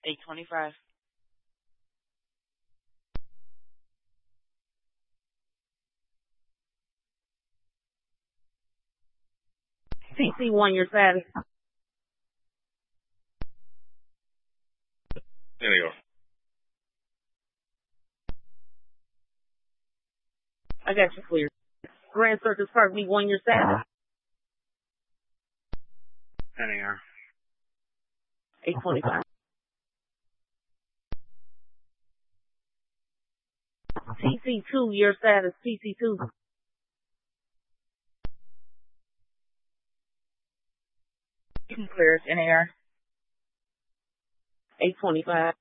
825. CC1, your status. There you go. I got you clear. Grand Circus Park, B1, your status. NAR. 825. CC2, your status. CC2. You can clear it. NAR. 825.